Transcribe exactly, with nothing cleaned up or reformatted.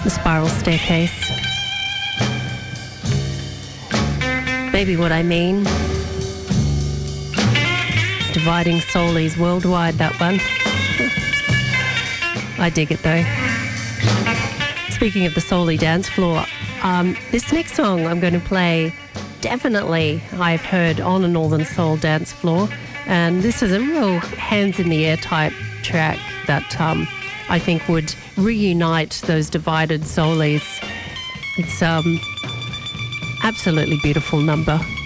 The Spiral Staircase. Baby, what I mean. Dividing Soulies worldwide, that one. I dig it though. Speaking of the Soulie dance floor, um, this next song I'm going to play, definitely I've heard on a Northern Soul dance floor, and this is a real hands in the air type track that um, I think would reunite those divided Soulies. It's um absolutely beautiful number.